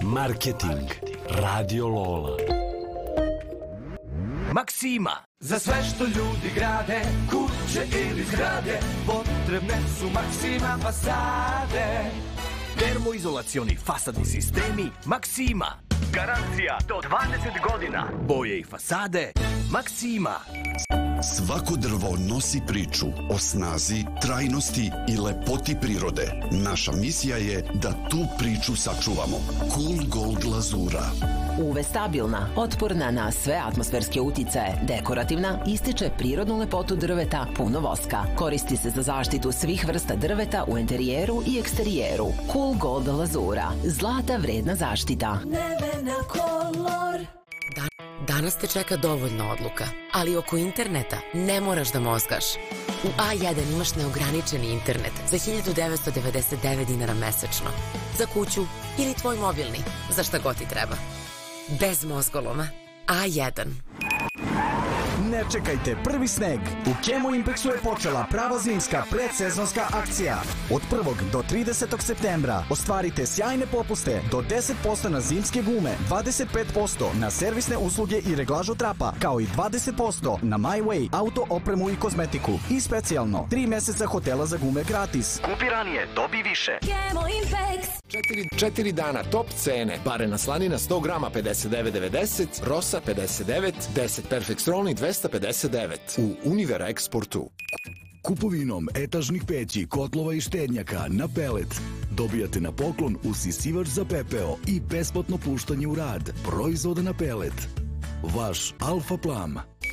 Marketing. Radio Lola. Maksima. Za sve što ljudi grade, kuće ili zgrade, potrebne su Maksima fasade. Termoizolacioni fasadni sistemi Maksima. Garancija do 20 godina. Boje i fasade Maksima. Svako drvo nosi priču o snazi, trajnosti i lepoti prirode. Naša misija je da tu priču sačuvamo. Cool Gold glazura. UV stabilna, otporna na sve atmosferske uticaje, dekorativna, ističe prirodnu lepotu drveta, puno voska. Koristi se za zaštitu svih vrsta drveta u interijeru i eksterijeru. Cool Gold glazura. Zlata vredna zaštita. Nevena kolor. Danas te čeka dovoljno odluka, ali oko interneta ne moraš da mozgaš. U A1 imaš neograničeni internet za 1999 dinara mesečno. Za kuću ili tvoj mobilni, za šta god ti treba. Bez mozgoloma. A1. Ne čekajte prvi sneg. U Chemo Impexu je počela prava zimska predsezonska akcija. Od 1. do 30. septembra ostvarite sjajne popuste do 10% na zimske gume, 25% na servisne usluge i reglažu trapa, kao i 20% na My Way, auto, opremu i kozmetiku. I specijalno 3 meseca hotela za gume gratis. Kupi ranije, dobi više. Chemo Impex. 4 dana top cene. Barena slanina 100 grama 59,90, rosa 59, 10 Perfect Strolni 259 u Univer Eksportu. Kupovinom etažnih peći, kotlova i štednjaka na pelet dobijate na poklon usisivač za pepeo i besplatno puštanje u rad proizvoda na pelet. Vaš Alfa Plam.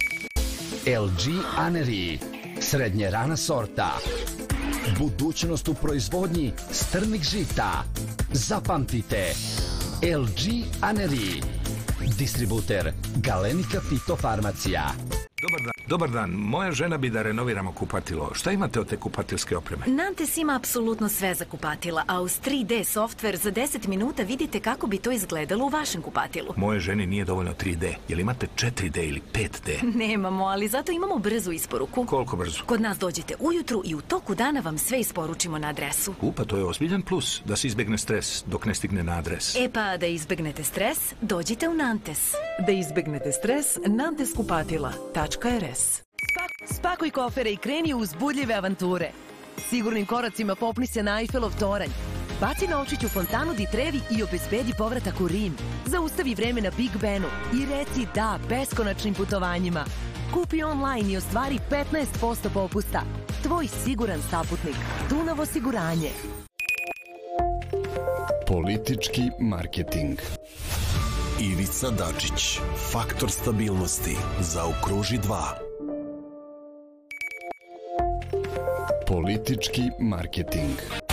LG Anery. Srednje rana sorta. Budućnost u proizvodnji strnih žita. Zapamtite. LG Anery. Distributer Galenika Fitofarmacija. Dobar dan, moja žena bi da renoviramo kupatilo. Šta imate od te kupatilske opreme? Nantes ima apsolutno sve za kupatila, a uz 3D softver za 10 minuta vidite kako bi to izgledalo u vašem kupatilu. Moje ženi nije dovoljno 3D. Jel imate 4D ili 5D? Nemamo, ali zato imamo brzu isporuku. Koliko brzo? Kod nas dođete ujutru i u toku dana vam sve isporučimo na adresu. Pa to je ozbiljan plus, da se izbegne stres dok ne stigne na adres. Pa da izbegnete stres, dođite u Nantes. Da izbegnete stres, nanteskupatila.rs. Spakuj kofere i kreni u uzbudljive avanture. Sigurnim koracima popni se na Eiffelov toranj. Baci novčić u fontanu di Trevi i obezbedi povratak u Rim. Zaustavi vreme na Big Benu i reci da beskonačnim putovanjima. Kupi online i ostvari 15% popusta. Tvoj siguran saputnik. Dunav osiguranje. Politički marketing. Ivica Dačić. Faktor stabilnosti. Zaokruži 2. Politički marketing.